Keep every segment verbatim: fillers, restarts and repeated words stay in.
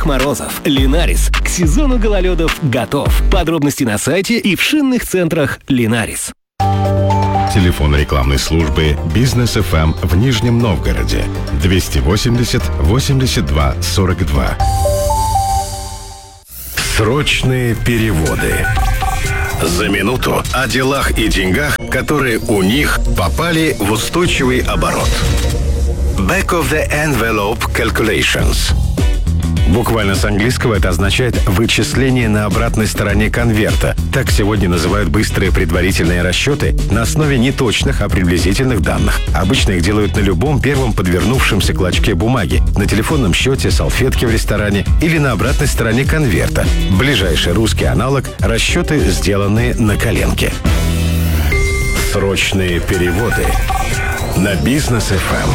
Морозов, Линарис. К сезону гололедов готов. Подробности на сайте и в шинных центрах Линарис. Телефон рекламной службы «Бизнес эф эм» в Нижнем Новгороде двести восемьдесят восемьдесят два сорок два. Срочные переводы. За минуту о делах и деньгах, которые у них попали в устойчивый оборот. Back of the envelope calculations. Буквально с английского это означает «вычисление на обратной стороне конверта». Так сегодня называют быстрые предварительные расчеты на основе не точных, а приблизительных данных. Обычно их делают на любом первом подвернувшемся клочке бумаги, на телефонном счете, салфетке в ресторане или на обратной стороне конверта. Ближайший русский аналог – расчеты, сделанные на коленке. Срочные переводы на Бизнес эф эм.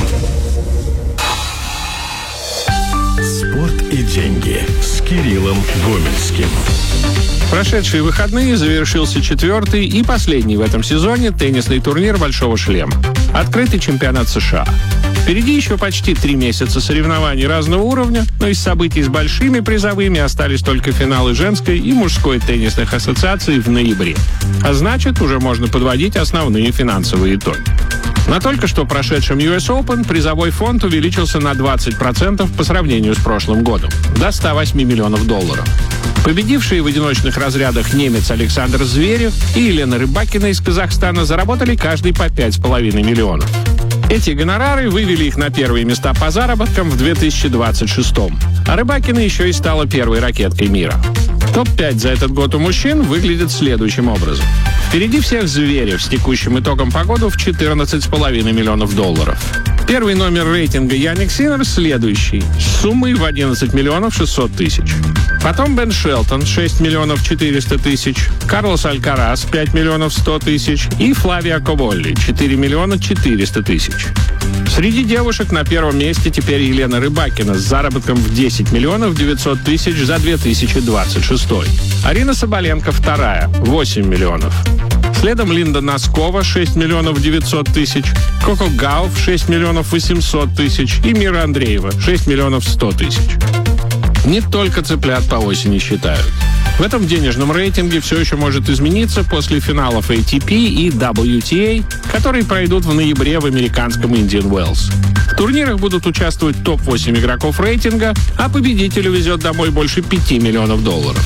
Спорт и деньги с Кириллом Гомельским. Прошедшие выходные завершился четвертый и последний в этом сезоне теннисный турнир «Большого шлема». Открытый чемпионат США. Впереди еще почти три месяца соревнований разного уровня, но из событий с большими призовыми остались только финалы женской и мужской теннисных ассоциаций в ноябре. А значит, уже можно подводить основные финансовые итоги. На только что прошедшем ю эс Open призовой фонд увеличился на двадцать процентов по сравнению с прошлым годом, до ста восьми миллионов долларов. Победившие в одиночных разрядах немец Александр Зверев и Елена Рыбакина из Казахстана заработали каждый по пять с половиной миллионов. Эти гонорары вывели их на первые места по заработкам в две тысячи двадцать шестом. А Рыбакина еще и стала первой ракеткой мира. топ пять за этот год у мужчин выглядит следующим образом. Впереди всех Зверев с текущим итогом по году в четырнадцать с половиной миллионов долларов. Первый номер рейтинга Яник Синнер следующий, с суммой в одиннадцать миллионов шестьсот тысяч. Потом Бен Шелтон, шесть миллионов четыреста тысяч, Карлос Алькарас, пять миллионов сто тысяч и Флавия Коболли, четыре миллиона четыреста тысяч. Среди девушек на первом месте теперь Елена Рыбакина с заработком в десять миллионов девятьсот тысяч за две тысячи двадцать шестой. Арина Соболенко вторая, восемь миллионов. Следом Линда Носкова, шесть миллионов девятьсот тысяч, Коко Гауф, шесть миллионов восемьсот тысяч и Мира Андреева, шесть миллионов сто тысяч. Не только цыплят по осени считают. В этом денежном рейтинге все еще может измениться после финалов эй ти пи и дабл ю ти эй, которые пройдут в ноябре в американском Индиан Уэллс. В турнирах будут участвовать топ восемь игроков рейтинга, а победителю везет домой больше пяти миллионов долларов.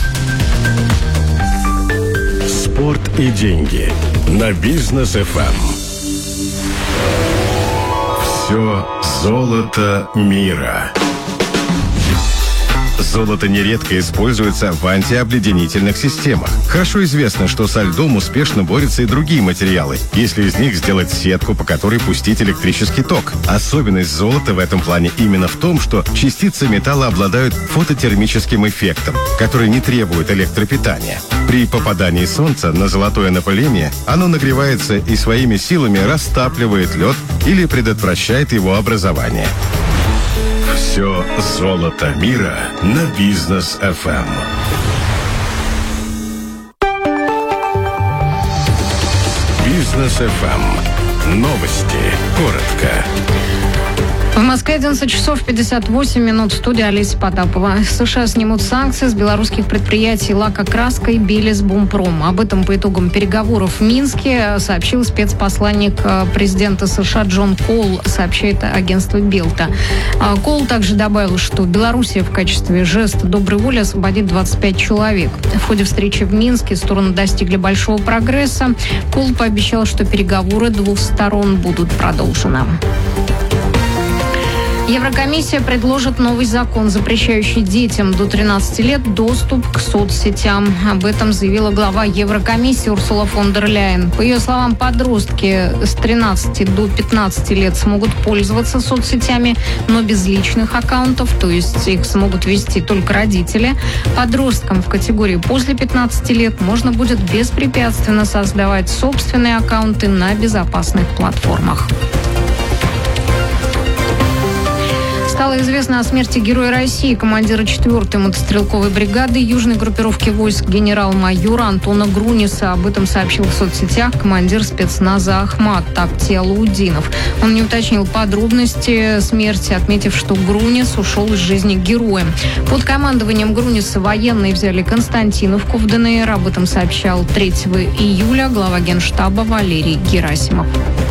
Спорт и деньги на Бизнес эф эм. Все золото мира. Золото нередко используется в антиобледенительных системах. Хорошо известно, что со льдом успешно борются и другие материалы, если из них сделать сетку, по которой пустить электрический ток. Особенность золота в этом плане именно в том, что частицы металла обладают фототермическим эффектом, который не требует электропитания. При попадании солнца на золотое напыление оно нагревается и своими силами растапливает лед или предотвращает его образование. Все золото мира на Бизнес эф эм. Бизнес эф эм. Новости. Коротко. В Москве одиннадцать часов пятьдесят восемь минут. В студии Олеся Потапова. США снимут санкции с белорусских предприятий «Лакокраска» и «Белизбумпром». Об этом по итогам переговоров в Минске сообщил спецпосланник президента США Джон Коул, сообщает агентство Белта. Коул также добавил, что Белоруссия в качестве жеста доброй воли освободит двадцать пять человек. В ходе встречи в Минске стороны достигли большого прогресса. Коул пообещал, что переговоры двух сторон будут продолжены. Еврокомиссия предложит новый закон, запрещающий детям до тринадцати лет доступ к соцсетям. Об этом заявила глава Еврокомиссии Урсула фон дер Ляйен. По ее словам, подростки с тринадцати до пятнадцати лет смогут пользоваться соцсетями, но без личных аккаунтов, то есть их смогут вести только родители. Подросткам в категории после пятнадцати лет можно будет беспрепятственно создавать собственные аккаунты на безопасных платформах. Стало известно о смерти героя России, командира четвёртой мотострелковой бригады южной группировки войск генерал-майора Антона Груниса. Об этом сообщил в соцсетях командир спецназа Ахмат Таптиалудинов. Он не уточнил подробности смерти, отметив, что Грунис ушел из жизни героя. Под командованием Груниса военные взяли Константиновку в ДНР. Об этом сообщал третьего июля глава Генштаба Валерий Герасимов.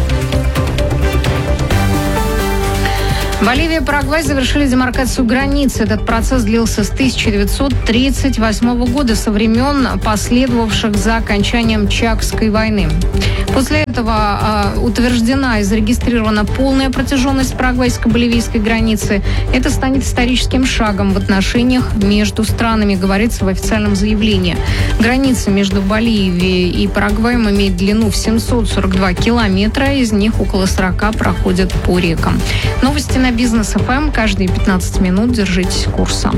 Боливия и Парагвай завершили демаркацию границ. Этот процесс длился с тысяча девятьсот тридцать восьмого года, со времен, последовавших за окончанием Чакской войны. После этого э, утверждена и зарегистрирована полная протяженность парагвайско-боливийской границы. Это станет историческим шагом в отношениях между странами, говорится в официальном заявлении. Граница между Боливией и Парагваем имеет длину в семьсот сорок два километра, из них около сорока проходят по рекам. Новости на Бизнес эф эм. Каждые пятнадцать минут держитесь курса.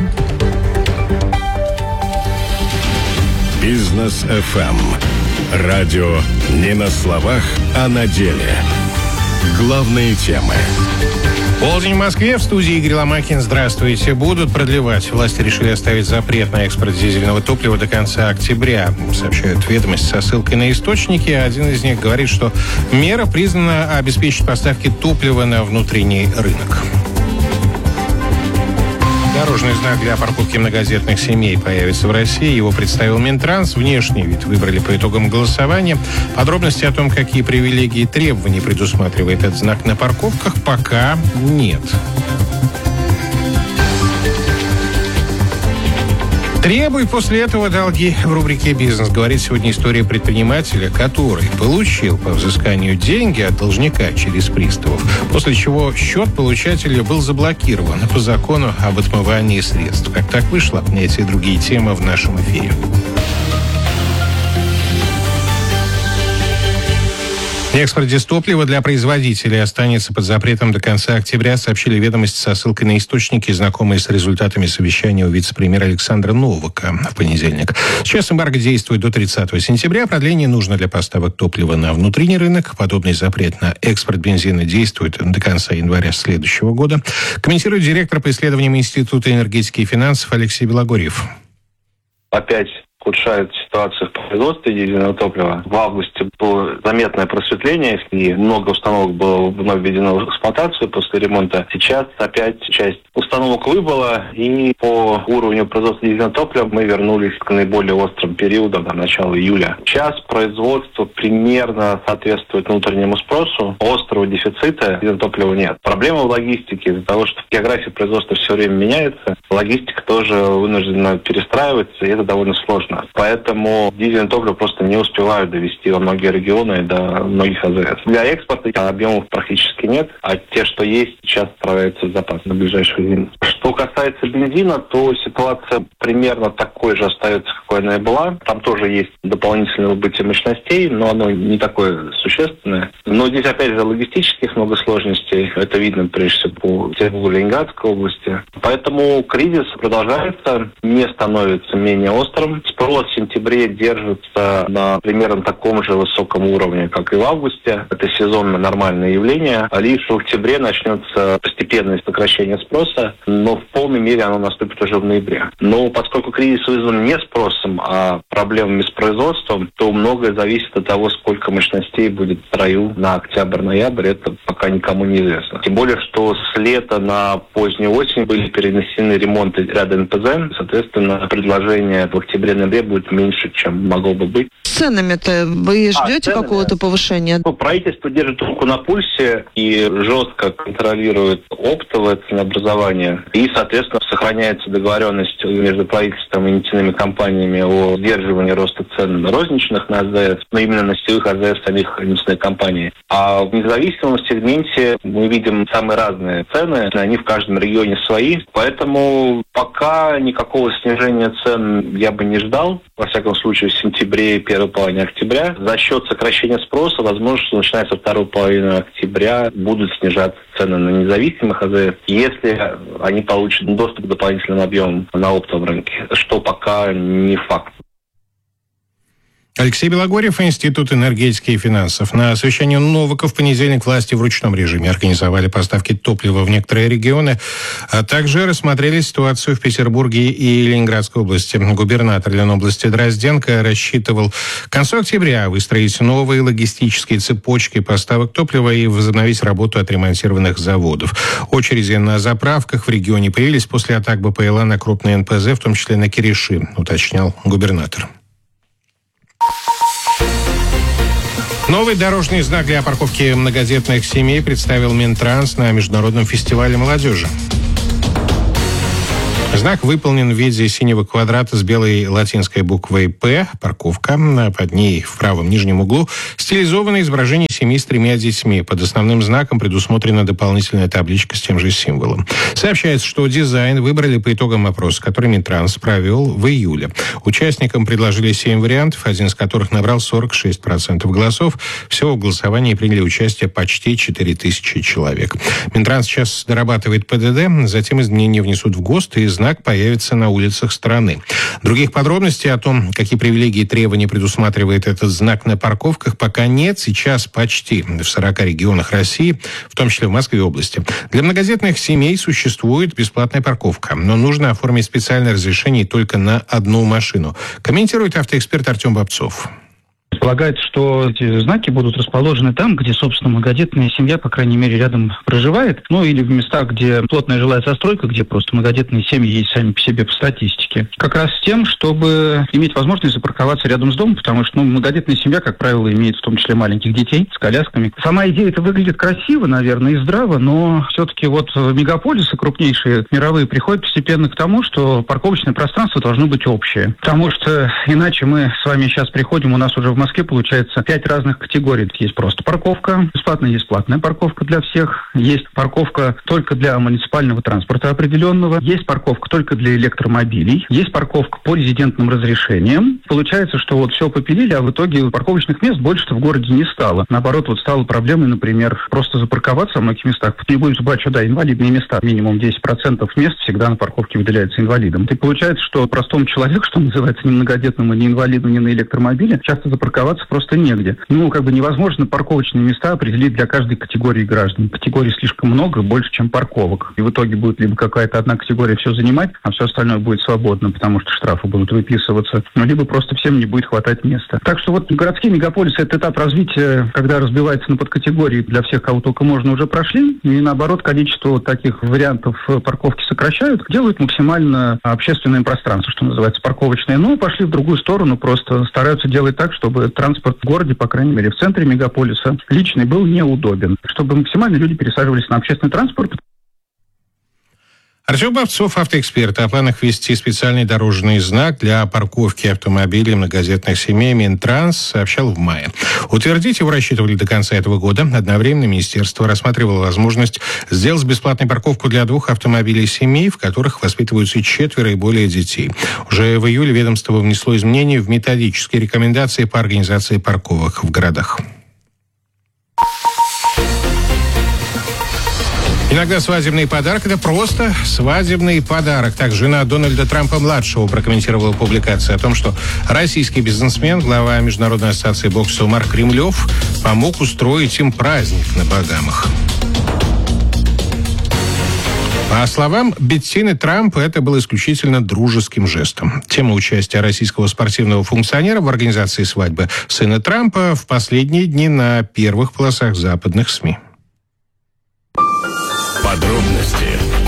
Бизнес эф эм. Радио не на словах, а на деле. Главные темы. Полдень в Москве. В студии Игорь Ломакин. Здравствуйте. Будут продлевать. Власти решили оставить запрет на экспорт дизельного топлива до конца октября, сообщают «Ведомости» со ссылкой на источники. Один из них говорит, что мера признана обеспечить поставки топлива на внутренний рынок. Дорожный знак для парковки многодетных семей появится в России. Его представил Минтранс. Внешний вид выбрали по итогам голосования. Подробности о том, какие привилегии и требования предусматривает этот знак на парковках, пока нет. Требуй после этого долги. В рубрике «Бизнес» говорит сегодня история предпринимателя, который получил по взысканию деньги от должника через приставов, после чего счет получателя был заблокирован по закону об отмывании средств. Как так вышло? Эти и другие темы в нашем эфире. Экспорт дистоплива для производителей останется под запретом до конца октября, сообщили «Ведомости» со ссылкой на источники, знакомые с результатами совещания у вице-премьера Александра Новака в понедельник. Сейчас эмбарго действует до тридцатого сентября. Продление нужно для поставок топлива на внутренний рынок. Подобный запрет на экспорт бензина действует до конца января следующего года. Комментирует директор по исследованиям Института энергетики и финансов Алексей Белогорьев. Опять ухудшает ситуацию в производстве дизельного топлива. В августе было заметное просветление, и много установок было вновь введено в эксплуатацию после ремонта. Сейчас опять часть установок выбыла, и по уровню производства дизельного топлива мы вернулись к наиболее острым периодам до начала июля. Сейчас производство примерно соответствует внутреннему спросу. Острого дефицита дизельного топлива нет. Проблема в логистике. Из-за того, что география производства все время меняется, логистика тоже вынуждена перестраиваться, и это довольно сложно. Поэтому дизельное топливо просто не успевают довести во многие регионы и до многих а зэ эс. Для экспорта объемов практически нет, а те, что есть, сейчас отправляются в запас на ближайшую зиму. Что касается бензина, то ситуация примерно такой же остается, какой она и была. Там тоже есть дополнительное выбытие мощностей, но оно не такое существенное. Но здесь, опять же, логистических много сложностей. Это видно, прежде всего, по Петербургу и Ленинградской области. Поэтому кризис продолжается, не становится менее острым. Спрос в сентябре держится на примерно таком же высоком уровне, как и в августе. Это сезонно нормальное явление. Лишь в октябре начнется постепенное сокращение спроса, но в полной мере оно наступит уже в ноябре. Но поскольку кризис вызван не спросом, а проблемами с производством, то многое зависит от того, сколько мощностей будет в строю на октябрь-ноябрь. Это пока никому не известно. Тем более, что с лета на позднюю осень были перенесены ремонты ряда эн пэ зэ. Соответственно, предложение в октябре-ноябре будет меньше, чем могло бы быть. С ценами-то вы ждете а, ценами, какого-то повышения? Ну, правительство держит руку на пульсе и жестко контролирует оптовое ценообразование. И, соответственно, сохраняется договоренность между правительством и нефтяными компаниями о сдерживании роста цен розничных на а зэ эс, но именно на сетевых а зэ эс самих нефтяных компаний. А в независимом сегменте мы видим самые разные цены, они в каждом регионе свои. Поэтому пока никакого снижения цен я бы не ждал. Во всяком случае, в сентябре и первой половине октября. За счет сокращения спроса, возможно, что начиная со второй половины октября будут снижаться цены на независимых а зэ эс, если они получат доступ к дополнительным объемам на оптовом рынке, что пока не факт. Алексей Белогорьев, Институт энергетики и финансов. На совещании Новака в понедельник власти в ручном режиме организовали поставки топлива в некоторые регионы, а также рассмотрели ситуацию в Петербурге и Ленинградской области. Губернатор Ленобласти Дрозденко рассчитывал к концу октября выстроить новые логистические цепочки поставок топлива и возобновить работу отремонтированных заводов. Очереди на заправках в регионе появились после атак БПЛА на крупные эн пэ зэ, в том числе на Кириши, уточнял губернатор. Новый дорожный знак для парковки многодетных семей представил Минтранс на Международном фестивале молодежи. Знак выполнен в виде синего квадрата с белой латинской буквой «П». Парковка. Под ней в правом нижнем углу стилизованное изображение семьи с тремя детьми. Под основным знаком предусмотрена дополнительная табличка с тем же символом. Сообщается, что дизайн выбрали по итогам опроса, который Минтранс провел в июле. Участникам предложили семь вариантов, один из которых набрал сорок шесть процентов голосов. Всего в голосовании приняли участие почти четыре тысячи человек. Минтранс сейчас дорабатывает пэ дэ дэ, затем изменения внесут в ГОСТ, и знак появится на улицах страны. Других подробностей о том, какие привилегии и требования предусматривает этот знак на парковках, пока нет. Сейчас почти в сорока регионах России, в том числе в Москве и области. Для многодетных семей существует бесплатная парковка, но нужно оформить специальное разрешение только на одну машину. Комментирует автоэксперт Артем Бобцов. Предполагается, что эти знаки будут расположены там, где, собственно, многодетная семья, по крайней мере, рядом проживает, ну или в местах, где плотная жилая застройка, где просто многодетные семьи есть сами по себе по статистике. Как раз с тем, чтобы иметь возможность запарковаться рядом с домом, потому что ну, многодетная семья, как правило, имеет в том числе маленьких детей с колясками. Сама идея это выглядит красиво, наверное, и здраво, но все-таки вот мегаполисы крупнейшие, мировые, приходят постепенно к тому, что парковочное пространство должно быть общее. Потому что иначе мы с вами сейчас приходим, у нас уже в Москве получается пять разных категорий. Есть просто парковка, бесплатная, есть платная парковка для всех, есть парковка только для муниципального транспорта определенного, есть парковка только для электромобилей, есть парковка по резидентным разрешениям. Получается, что вот все попилили, а в итоге парковочных мест больше-то в городе не стало. Наоборот, вот стало проблемой, например, просто запарковаться в многих местах. Не будем забывать, что да, инвалидные места, минимум десять процентов мест всегда на парковке выделяется инвалидам. И получается, что простому человеку, что называется, ни многодетному, ни инвалиду, ни на электромобиле, часто запарковаться просто негде. Ну, как бы невозможно парковочные места определить для каждой категории граждан. Категорий слишком много, больше, чем парковок. И в итоге будет либо какая-то одна категория все занимать, а все остальное будет свободно, потому что штрафы будут выписываться, ну, либо просто всем не будет хватать места. Так что вот городские мегаполисы — это этап развития, когда разбивается на подкатегории для всех, кого только можно, уже прошли. И наоборот, количество вот таких вариантов парковки сокращают, делают максимально общественное пространство, что называется, парковочное. Но пошли в другую сторону, просто стараются делать так, чтобы транспорт в городе, по крайней мере, в центре мегаполиса, личный был неудобен, чтобы максимально люди пересаживались на общественный транспорт. Артем Бобцов, автоэксперт, о планах ввести специальный дорожный знак для парковки автомобилей многодетных семей Минтранс сообщал в мае. Утвердить его рассчитывали до конца этого года. Одновременно министерство рассматривало возможность сделать бесплатную парковку для двух автомобилей семей, в которых воспитываются четверо и более детей. Уже в июле ведомство внесло изменения в методические рекомендации по организации парковок в городах. Иногда свадебный подарок – это просто свадебный подарок. Так жена Дональда Трампа-младшего прокомментировала публикацию о том, что российский бизнесмен, глава Международной ассоциации бокса Марк Кремлев, помог устроить им праздник на Багамах. По словам Беттины Трамп, это было исключительно дружеским жестом. Тема участия российского спортивного функционера в организации свадьбы сына Трампа в последние дни на первых полосах западных СМИ. Подробности.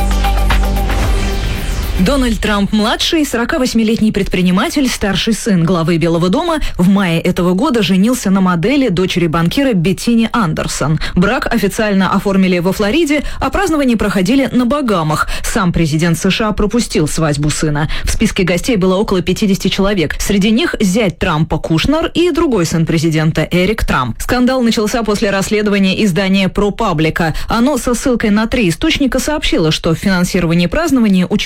Дональд Трамп-младший, сорокавосьмилетний предприниматель, старший сын главы Белого дома, в мае этого года женился на модели дочери банкира Беттине Андерсон. Брак официально оформили во Флориде, а празднования проходили на Багамах. Сам президент США пропустил свадьбу сына. В списке гостей было около пятидесяти человек. Среди них зять Трампа Кушнер и другой сын президента Эрик Трамп. Скандал начался после расследования издания ProPublica. Оно со ссылкой на три источника сообщило, что в финансировании празднования участвовал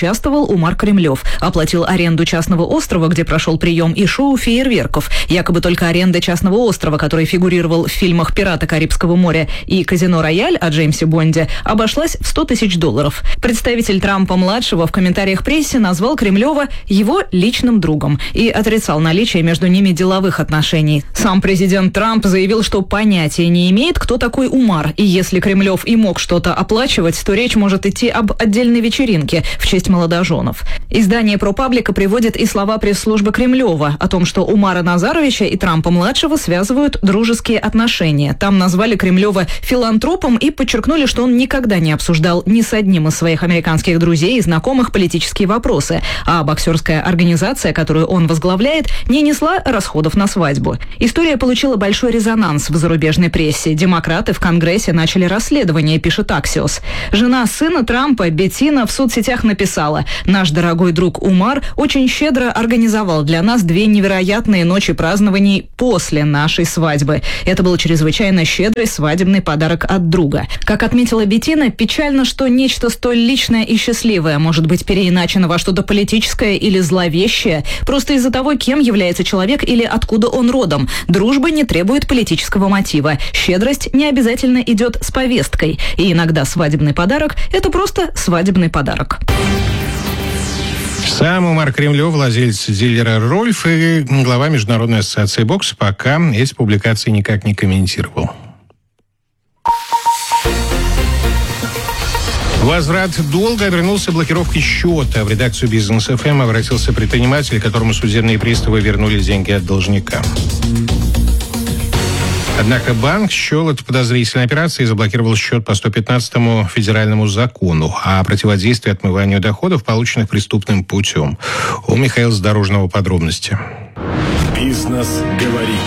Умар Кремлев. Оплатил аренду частного острова, где прошел прием, и шоу фейерверков. Якобы только аренда частного острова, который фигурировал в фильмах «Пираты Карибского моря» и «Казино Рояль» о Джеймсе Бонде, обошлась в сто тысяч долларов. Представитель Трампа-младшего в комментариях прессе назвал Кремлева его личным другом и отрицал наличие между ними деловых отношений. Сам президент Трамп заявил, что понятия не имеет, кто такой Умар, и если Кремлев и мог что-то оплачивать, то речь может идти об отдельной вечеринке в честь молодоженов. Издание ProPublica приводит и слова пресс-службы Кремлева о том, что Умара Назаровича и Трампа-младшего связывают дружеские отношения. Там назвали Кремлева филантропом и подчеркнули, что он никогда не обсуждал ни с одним из своих американских друзей и знакомых политические вопросы, а боксерская организация, которую он возглавляет, не несла расходов на свадьбу. История получила большой резонанс в зарубежной прессе. Демократы в Конгрессе начали расследование, пишет Axios. Жена сына Трампа, Беттина, в соцсетях написала: «Наш дорогой друг Умар очень щедро организовал для нас две невероятные ночи празднований после нашей свадьбы. Это был чрезвычайно щедрый свадебный подарок от друга». Как отметила Беттина, печально, что нечто столь личное и счастливое может быть переиначено во что-то политическое или зловещее просто из-за того, кем является человек или откуда он родом. Дружба не требует политического мотива. Щедрость не обязательно идет с повесткой. И иногда свадебный подарок – это просто свадебный подарок. Сам Умар Кремлев, владелец дилера «Рольф» и глава Международной ассоциации бокса, пока эти публикации никак не комментировал. Возврат долга обернулся блокировкой счета. В редакцию «Бизнес эф эм» обратился предприниматель, которому судебные приставы вернули деньги от должника. Однако банк счел это подозрительной операцией и заблокировал счет по сто пятнадцатому федеральному закону о противодействии отмыванию доходов, полученных преступным путем. У Михаила Задорожного подробности. «Бизнес говорит».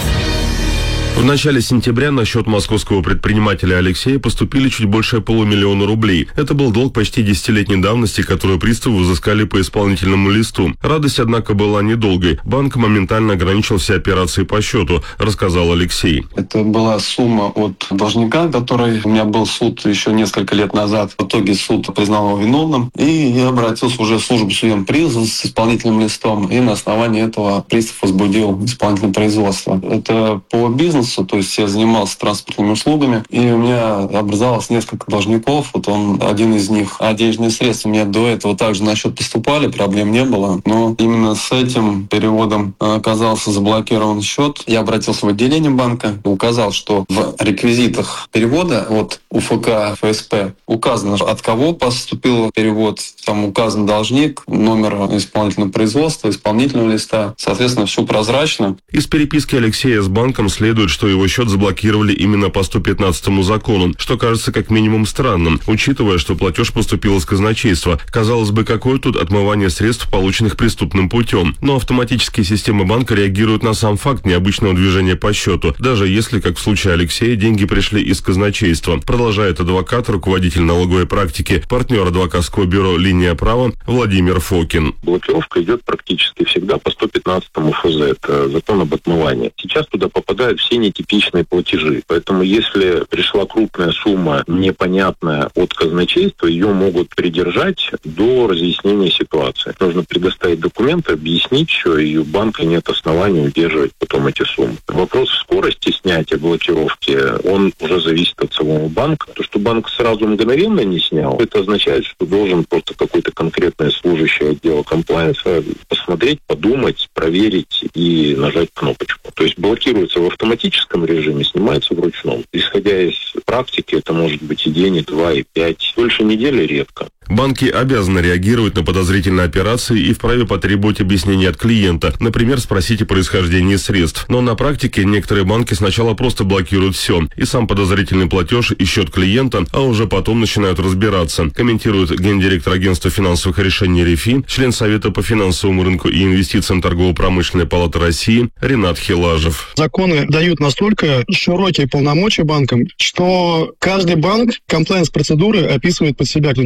В начале сентября на счет московского предпринимателя Алексея поступили чуть больше полумиллиона рублей. Это был долг почти десятилетней давности, который приставы взыскали по исполнительному листу. Радость, однако, была недолгой. Банк моментально ограничил все операции по счету, рассказал Алексей. Это была сумма от должника, который у меня был суд еще несколько лет назад. В итоге суд признал его виновным, и я обратился уже в службу судебного призыва с исполнительным листом, и на основании этого пристав возбудил исполнительное производство. Это по бизнесу. То есть я занимался транспортными услугами, и у меня образовалось несколько должников. Вот он один из них. А денежные средства у меня до этого также на счет поступали, проблем не было. Но именно с этим переводом оказался заблокирован счет. Я обратился в отделение банка, указал, что в реквизитах перевода от УФК ФСП указано, от кого поступил перевод, там указан должник, номер исполнительного производства, исполнительного листа. Соответственно, все прозрачно. Из переписки Алексея с банком следует, что его счет заблокировали именно по сто пятнадцатому закону, что кажется как минимум странным, учитывая, что платеж поступил из казначейства. Казалось бы, какое тут отмывание средств, полученных преступным путем. Но автоматические системы банка реагируют на сам факт необычного движения по счету, даже если, как в случае Алексея, деньги пришли из казначейства. Продолжает адвокат, руководитель налоговой практики, партнер адвокатского бюро «Линия права» Владимир Фокин. Блокировка идет практически всегда по сто пятнадцатому эф зэ, это закон об отмывании. Сейчас туда попадают все нетипичные платежи. Поэтому если пришла крупная сумма, непонятная от казначейства, ее могут придержать до разъяснения ситуации. Нужно предоставить документы, объяснить, что и у банка нет оснований удерживать потом эти суммы. Вопрос скорости снятия блокировки, он уже зависит от самого банка. То, что банк сразу мгновенно не снял, это означает, что должен просто какой-то конкретный служащий отдела комплайенса посмотреть, подумать, проверить и нажать кнопочку. То есть блокируется в автоматическом режиме, снимается вручную. Исходя из практики, это может быть и день, и два, и пять. Дольше недели редко. Банки обязаны реагировать на подозрительные операции и вправе потребовать объяснения от клиента, например, спросить о происхождении средств. Но на практике некоторые банки сначала просто блокируют все, и сам подозрительный платеж, и счет клиента, а уже потом начинают разбираться, комментирует гендиректор агентства финансовых решений РИФИ, член Совета по финансовому рынку и инвестициям Торгово-промышленной палаты России Ренат Хилажев. Законы дают настолько широкие полномочия банкам, что каждый банк комплаенс-процедуры описывает под себя. Нет какого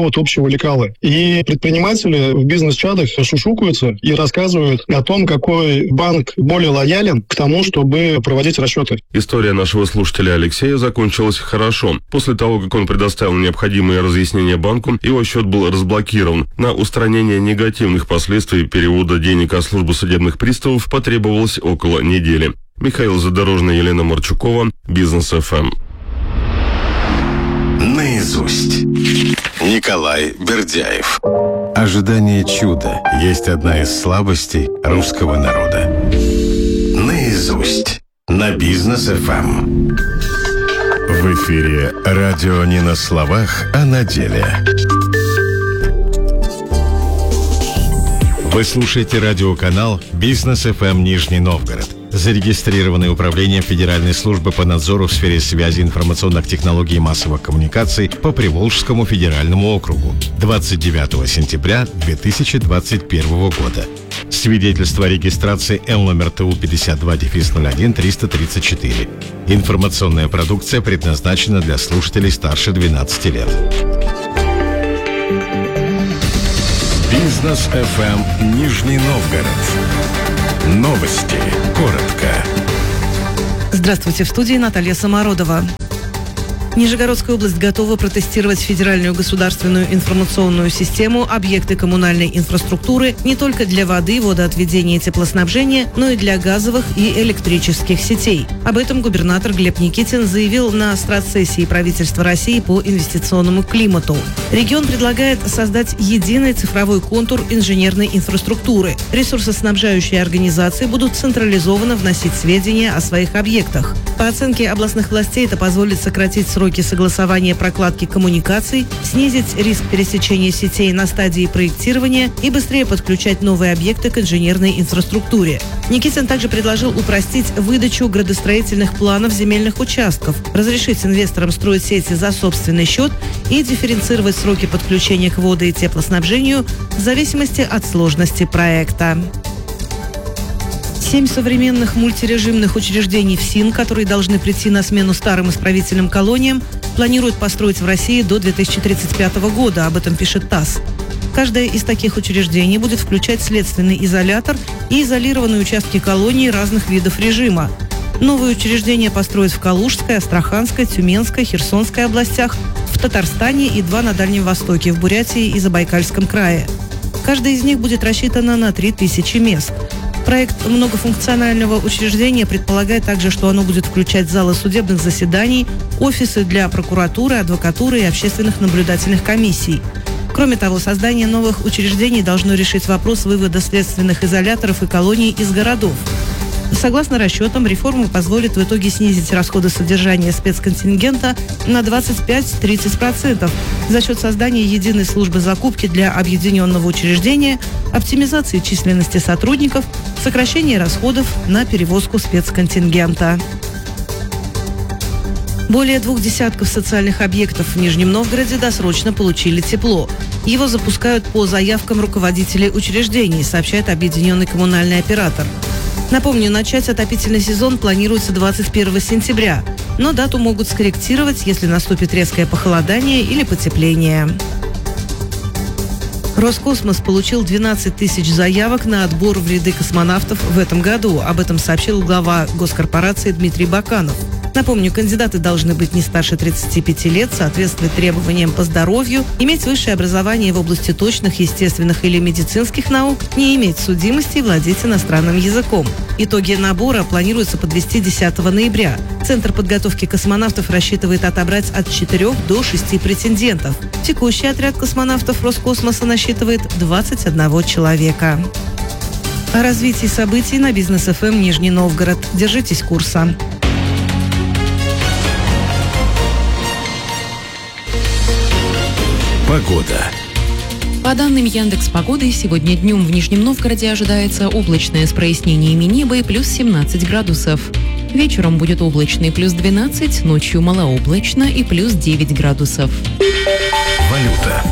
какого-то общего лекала. И предприниматели в бизнес-чатах шушукаются и рассказывают о том, какой банк более лоялен к тому, чтобы проводить расчеты. История нашего слушателя Алексея закончилась хорошо. После того, как он предоставил необходимые разъяснения банку, его счет был разблокирован. На устранение негативных последствий перевода денег от службы судебных приставов потребовалось около недели. Михаил Задорожный, Елена Марчукова, Бизнес эф эм. Наизусть. Николай Бердяев. Ожидание чуда есть одна из слабостей русского народа. Наизусть. На Бизнес эф эм. В эфире радио не на словах, а на деле. Вы слушаете радиоканал Бизнес эф эм Нижний Новгород, зарегистрированный Управлением Федеральной службы по надзору в сфере связи, информационных технологий и массовых коммуникаций по Приволжскому федеральному округу двадцать девятого сентября две тысячи двадцать первого года. Свидетельство о регистрации Эл номер Т У пятьдесят два ноль один триста тридцать четыре. Информационная продукция предназначена для слушателей старше двенадцати лет. Бизнес эф эм Нижний Новгород. Новости. Коротко. Здравствуйте, в студии Наталья Самородова. Нижегородская область готова протестировать федеральную государственную информационную систему объекты коммунальной инфраструктуры не только для воды, водоотведения и теплоснабжения, но и для газовых и электрических сетей. Об этом губернатор Глеб Никитин заявил на стратсессии правительства России по инвестиционному климату. Регион предлагает создать единый цифровой контур инженерной инфраструктуры. Ресурсоснабжающие организации будут централизованно вносить сведения о своих объектах. По оценке областных властей, это позволит сократить сроки согласования прокладки коммуникаций, снизить риск пересечения сетей на стадии проектирования и быстрее подключать новые объекты к инженерной инфраструктуре. Никитин также предложил упростить выдачу градостроительных планов земельных участков, разрешить инвесторам строить сети за собственный счет и дифференцировать сроки подключения к водо- и теплоснабжению в зависимости от сложности проекта. Семь современных мультирежимных учреждений ФСИН, которые должны прийти на смену старым исправительным колониям, планируют построить в России до две тысячи тридцать пятого года, об этом пишет ТАСС. Каждое из таких учреждений будет включать следственный изолятор и изолированные участки колонии разных видов режима. Новые учреждения построят в Калужской, Астраханской, Тюменской, Херсонской областях, в Татарстане и два на Дальнем Востоке, в Бурятии и Забайкальском крае. Каждая из них будет рассчитана на три тысячи мест. Проект многофункционального учреждения предполагает также, что оно будет включать залы судебных заседаний, офисы для прокуратуры, адвокатуры и общественных наблюдательных комиссий. Кроме того, создание новых учреждений должно решить вопрос вывода следственных изоляторов и колоний из городов. Согласно расчетам, реформа позволит в итоге снизить расходы содержания спецконтингента на двадцать пять - тридцать процентов за счет создания единой службы закупки для объединенного учреждения, оптимизации численности сотрудников, сокращения расходов на перевозку спецконтингента. Более двух десятков социальных объектов в Нижнем Новгороде досрочно получили тепло. Его запускают по заявкам руководителей учреждений, сообщает объединенный коммунальный оператор. Напомню, начать отопительный сезон планируется двадцать первого сентября, но дату могут скорректировать, если наступит резкое похолодание или потепление. Роскосмос получил двенадцать тысяч заявок на отбор в ряды космонавтов в этом году. Об этом сообщил глава госкорпорации Дмитрий Баканов. Напомню, кандидаты должны быть не старше тридцати пяти лет, соответствовать требованиям по здоровью, иметь высшее образование в области точных, естественных или медицинских наук, не иметь судимости и владеть иностранным языком. Итоги набора планируется подвести десятого ноября. Центр подготовки космонавтов рассчитывает отобрать от четырёх до шести претендентов. Текущий отряд космонавтов Роскосмоса насчитывает двадцать одного человека. О развитии событий на Бизнес эф эм Нижний Новгород. Держитесь курса. Погода. По данным Яндекс.Погоды, сегодня днем в Нижнем Новгороде ожидается облачное с прояснениями неба и плюс семнадцать градусов. Вечером будет облачно и плюс двенадцать, ночью малооблачно и плюс девять градусов. Валюта.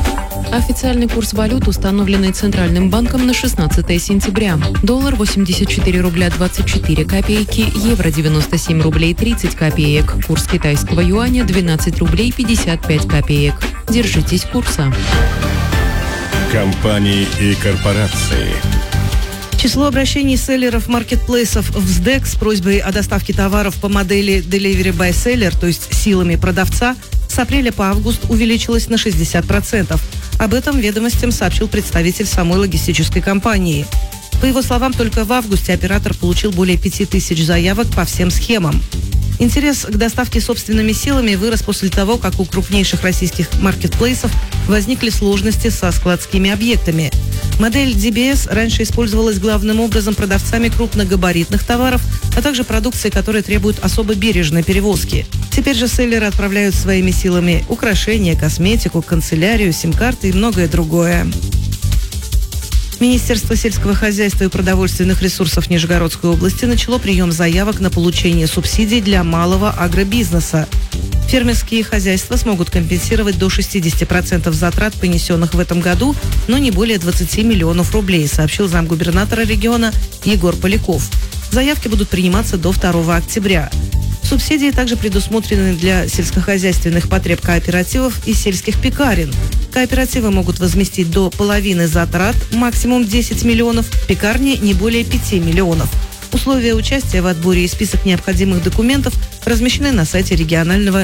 Официальный курс валют, установленный Центральным банком на шестнадцатое сентября. Доллар восемьдесят четыре рубля двадцать четыре копейки, евро девяносто семь рублей тридцать копеек, курс китайского юаня двенадцать рублей пятьдесят пять копеек. Держитесь курса. Компании и корпорации. Число обращений селлеров маркетплейсов в СДЭК с просьбой о доставке товаров по модели Delivery by Seller, то есть силами продавца, с апреля по август увеличилось на шестьдесят процентов. Об этом ведомостям сообщил представитель самой логистической компании. По его словам, только в августе оператор получил более пяти тысяч заявок по всем схемам. Интерес к доставке собственными силами вырос после того, как у крупнейших российских маркетплейсов возникли сложности со складскими объектами. Модель ди би эс раньше использовалась главным образом продавцами крупногабаритных товаров, а также продукции, которая требует особо бережной перевозки. Теперь же селлеры отправляют своими силами украшения, косметику, канцелярию, сим-карты и многое другое. Министерство сельского хозяйства и продовольственных ресурсов Нижегородской области начало прием заявок на получение субсидий для малого агробизнеса. Фермерские хозяйства смогут компенсировать до шестидесяти процентов затрат, понесенных в этом году, но не более двадцати миллионов рублей, сообщил замгубернатора региона Егор Поляков. Заявки будут приниматься до второго октября. Субсидии также предусмотрены для сельскохозяйственных потреб кооперативов и сельских пекарен. Кооперативы могут возместить до половины затрат, максимум десять миллионов, пекарни не более пяти миллионов. Условия участия в отборе и список необходимых документов размещены на сайте регионального